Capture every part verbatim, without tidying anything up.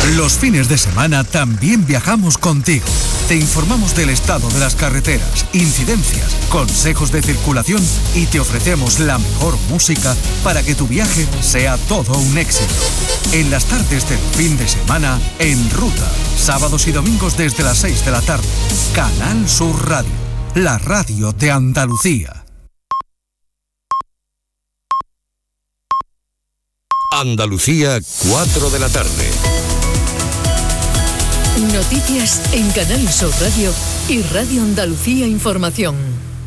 Los fines de semana también viajamos contigo. Te informamos del estado de las carreteras, incidencias, consejos de circulación y te ofrecemos la mejor música para que tu viaje sea todo un éxito. En las tardes del fin de semana, En Ruta, sábados y domingos desde las seis de la tarde. Canal Sur Radio, la radio de Andalucía. Andalucía, cuatro de la tarde. Noticias en Canal Sur Radio y Radio Andalucía Información.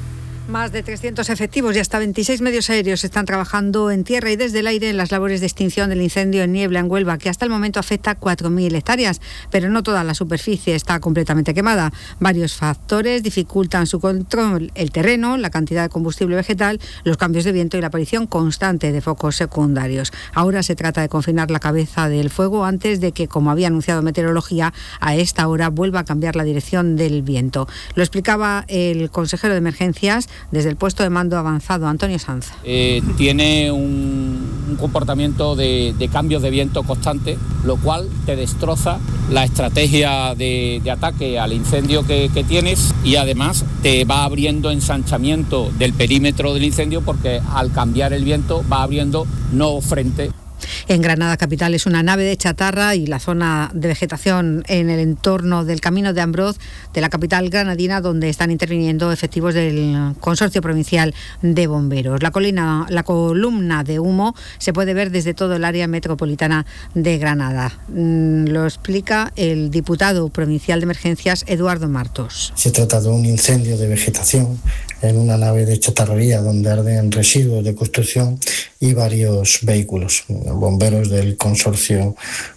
Más de trescientos efectivos y hasta veintiséis medios aéreos están trabajando en tierra y desde el aire en las labores de extinción del incendio en Niebla, en Huelva, que hasta el momento afecta a cuatro mil hectáreas, pero no toda la superficie está completamente quemada. Varios factores dificultan su control: el terreno, la cantidad de combustible vegetal, los cambios de viento y la aparición constante de focos secundarios. Ahora se trata de confinar la cabeza del fuego antes de que, como había anunciado Meteorología, a esta hora vuelva a cambiar la dirección del viento. Lo explicaba el consejero de Emergencias desde el puesto de mando avanzado, Antonio Sanz. Eh, tiene un, un comportamiento de, de cambios de viento constante, lo cual te destroza la estrategia de, de ataque al incendio que, que tienes, y además te va abriendo ensanchamiento del perímetro del incendio, porque al cambiar el viento va abriendo nuevo frente. En Granada capital es una nave de chatarra y la zona de vegetación en el entorno del Camino de Ambroz de la capital granadina, donde están interviniendo efectivos del Consorcio Provincial de Bomberos. La, colina, la columna de humo se puede ver desde todo el área metropolitana de Granada. Lo explica el diputado provincial de Emergencias, Eduardo Martos. Se trata de un incendio de vegetación en una nave de chatarrería donde arden residuos de construcción y varios vehículos. Bomberos del Consorcio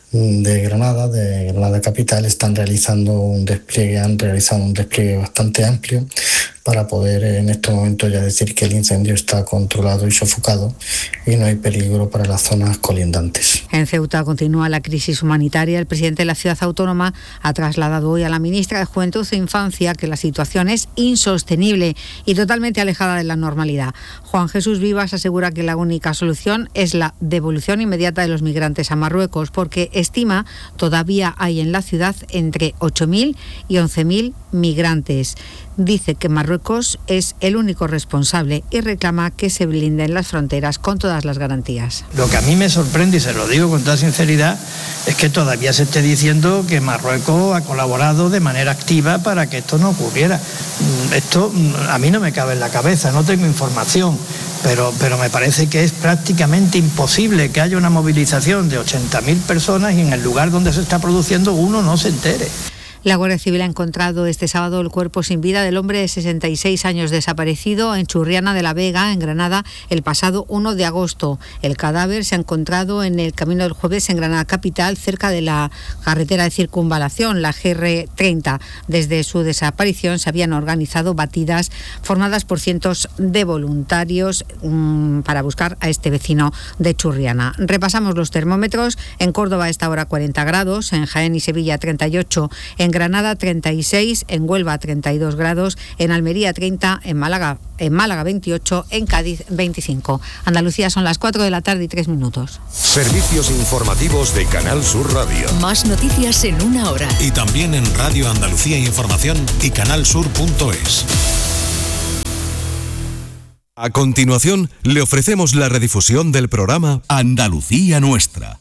de Granada, de Granada Capital, están realizando un despliegue, han realizado un despliegue bastante amplio para poder en estos momentos ya decir que el incendio está controlado y sofocado y no hay peligro para las zonas colindantes. En Ceuta continúa la crisis humanitaria. El presidente de la ciudad autónoma ha trasladado hoy a la ministra de Juventud e Infancia que la situación es insostenible y totalmente alejada de la normalidad. Juan Jesús Vivas asegura que la única solución es la devolución inmediata de los migrantes a Marruecos, porque estima todavía hay en la ciudad entre ocho mil y once mil migrantes. Dice que Marruecos es el único responsable y reclama que se blinden las fronteras con todas las garantías. Lo que a mí me sorprende, y se lo digo con toda sinceridad, es que todavía se esté diciendo que Marruecos ha colaborado de manera activa para que esto no ocurriera. Esto a mí no me cabe en la cabeza, no tengo información, pero, pero me parece que es prácticamente imposible que haya una movilización de ochenta mil personas y en el lugar donde se está produciendo uno no se entere. La Guardia Civil ha encontrado este sábado el cuerpo sin vida del hombre de sesenta y seis años desaparecido en Churriana de la Vega, en Granada, el pasado uno de agosto. El cadáver se ha encontrado en el Camino del Jueves en Granada capital, cerca de la carretera de circunvalación, la G R treinta. Desde su desaparición se habían organizado batidas formadas por cientos de voluntarios um, para buscar a este vecino de Churriana. Repasamos los termómetros. En Córdoba a esta hora cuarenta grados, en Jaén y Sevilla treinta y ocho, en Granada treinta y seis, en Huelva treinta y dos grados, en Almería treinta, en Málaga, en Málaga veintiocho, en Cádiz veinticinco. Andalucía, son las cuatro de la tarde y tres minutos. Servicios informativos de Canal Sur Radio. Más noticias en una hora. Y también en Radio Andalucía Información y canalsur punto es. A continuación, le ofrecemos la redifusión del programa Andalucía Nuestra.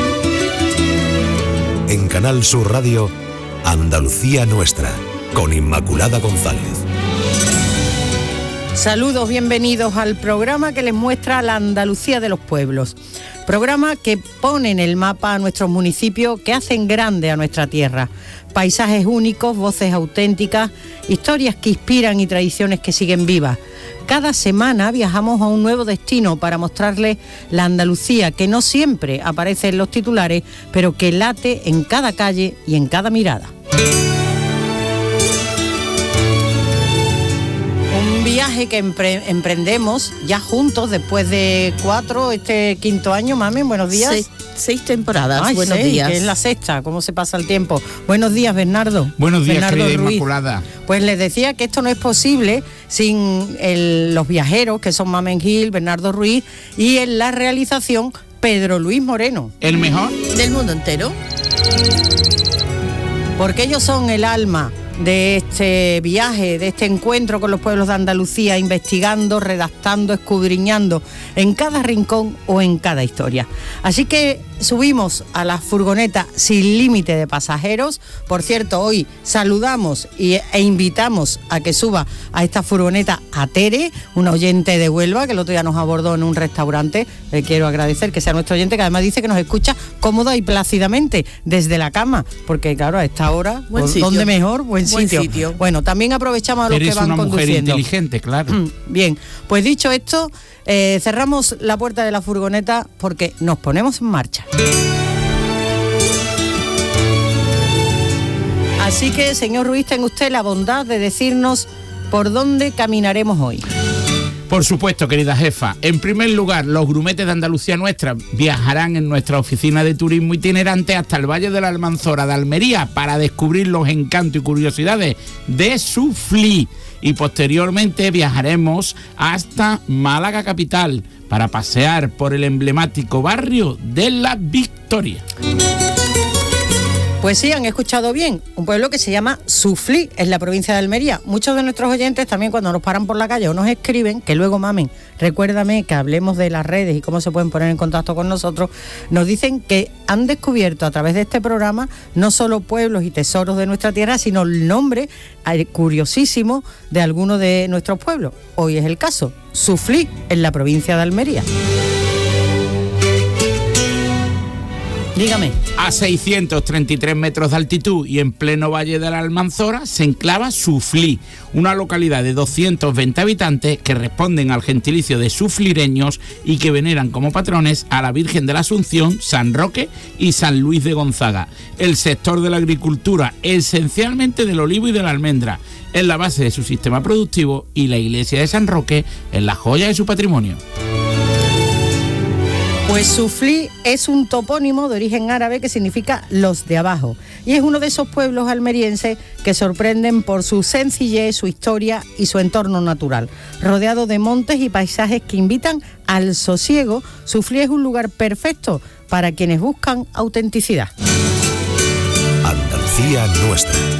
En Canal Sur Radio, Andalucía Nuestra, con Inmaculada González. Saludos, bienvenidos al programa que les muestra la Andalucía de los pueblos. Programa que pone en el mapa a nuestros municipios, que hacen grande a nuestra tierra. Paisajes únicos, voces auténticas, historias que inspiran y tradiciones que siguen vivas. Cada semana viajamos a un nuevo destino para mostrarles la Andalucía que no siempre aparece en los titulares, pero que late en cada calle y en cada mirada. Un viaje que empre- emprendemos ya juntos después de cuatro, este quinto año, mami, buenos días. Seis, seis temporadas, Ay, buenos seis, días. que es la sexta, cómo se pasa el tiempo. Buenos días, Bernardo. Buenos días, Bernardo querida Ruiz. Inmaculada. Pues les decía que esto no es posible sin el, los viajeros, que son Mamen Gil, Bernardo Ruiz, y en la realización Pedro Luis Moreno. ¿El mejor? Del mundo entero. Porque ellos son el alma de este viaje, de este encuentro con los pueblos de Andalucía, investigando, redactando, escudriñando en cada rincón o en cada historia. Así que subimos a la furgoneta sin límite de pasajeros. Por cierto, hoy saludamos y, e invitamos a que suba a esta furgoneta a Tere, una oyente de Huelva que el otro día nos abordó en un restaurante. Le quiero agradecer que sea nuestro oyente, que además dice que nos escucha cómoda y plácidamente desde la cama, porque claro, a esta hora, ¿dónde mejor? Buen, Buen sitio. sitio. Bueno, también aprovechamos a los Eres que van una conduciendo. Mujer inteligente, claro. Bien, pues dicho esto, eh, cerramos la puerta de la furgoneta porque nos ponemos en marcha. Así que, señor Ruiz, tenga usted la bondad de decirnos por dónde caminaremos hoy. Por supuesto, querida jefa. En primer lugar, los grumetes de Andalucía Nuestra viajarán en nuestra oficina de turismo itinerante hasta el Valle de la Almanzora de Almería para descubrir los encantos y curiosidades de Suflí. Y posteriormente viajaremos hasta Málaga capital para pasear por el emblemático barrio de La Victoria. Pues sí, han escuchado bien, un pueblo que se llama Suflí, en la provincia de Almería. Muchos de nuestros oyentes también, cuando nos paran por la calle o nos escriben, que luego mamen, recuérdame que hablemos de las redes y cómo se pueden poner en contacto con nosotros, nos dicen que han descubierto a través de este programa no solo pueblos y tesoros de nuestra tierra, sino el nombre curiosísimo de algunos de nuestros pueblos. Hoy es el caso, Suflí, en la provincia de Almería. Dígame. A seiscientos treinta y tres metros de altitud y en pleno Valle de la Almanzora se enclava Suflí, una localidad de doscientos veinte habitantes que responden al gentilicio de suflireños y que veneran como patrones a la Virgen de la Asunción, San Roque y San Luis de Gonzaga. El sector de la agricultura, esencialmente del olivo y de la almendra, es la base de su sistema productivo y la iglesia de San Roque es la joya de su patrimonio. Pues Suflí es un topónimo de origen árabe que significa los de abajo y es uno de esos pueblos almerienses que sorprenden por su sencillez, su historia y su entorno natural. Rodeado de montes y paisajes que invitan al sosiego, Suflí es un lugar perfecto para quienes buscan autenticidad. Andalucía Nuestra.